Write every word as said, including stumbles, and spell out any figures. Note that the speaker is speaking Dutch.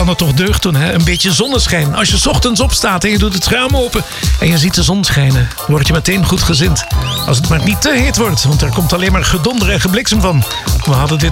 kan het toch deugd doen, hè? Een beetje zonneschijn. Als je 's ochtends opstaat en je doet het raam open en je ziet de zon schijnen, word je meteen goed gezind. Als het maar niet te heet wordt, want er komt alleen maar gedonder en gebliksem van. We hadden dit